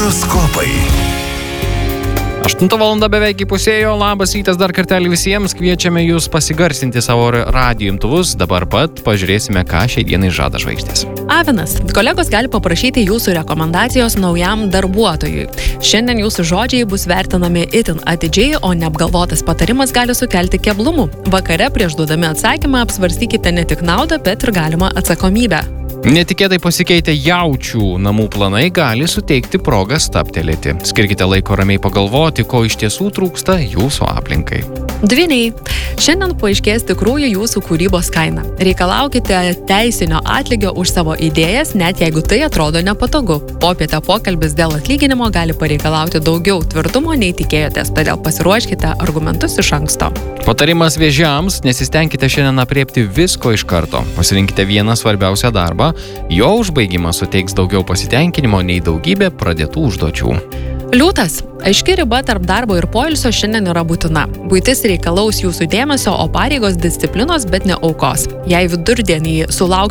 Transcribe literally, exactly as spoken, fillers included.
Horoskopai. aštunta valanda beveik įpusėjo, labas rytas dar kartelį visiems, kviečiame jūs pasigarsinti savo radijo imtuvus, dabar pat pažiūrėsime, ką šiai dienai žada žvaigždės. Avinas. Kolegos gali paprašyti jūsų rekomendacijos naujam darbuotojui. Šiandien jūsų žodžiai bus vertinami itin atidžiai, o neapgalvotas patarimas gali sukelti keblumų. Vakare prieš duodami atsakymą apsvarstykite ne tik naudą, bet ir galimą atsakomybę. Netikėtai pasikeitę jaučių namų planai gali suteikti progą stabtelėti. Skirkite laiko ramiai pagalvoti, ko iš tiesų trūksta jūsų aplinkai. Dvyniai. Šiandien paaiškės tikrųjų jūsų kūrybos kaina. Reikalaukite teisinio atlygio už savo idėjas, net jeigu tai atrodo nepatogu. Popietę pokalbis dėl atlyginimo gali pareikalauti daugiau tvirtumo nei tikėjotės, todėl pasiruoškite argumentus iš anksto. Patarimas vėžiams, nesistengkite šiandien apriepti visko iš karto. Pasirinkite vieną svarbiausią darbą, jo užbaigimas suteiks daugiau pasitenkinimo nei daugybė pradėtų užduočių. Liūtas. Aiški riba tarp darbo ir poilsio šiandien yra būtina. Buitis reikalaus jūsų dėmesio, o pareigos disciplinos, bet ne aukos. Jei vidurdienį sulauksite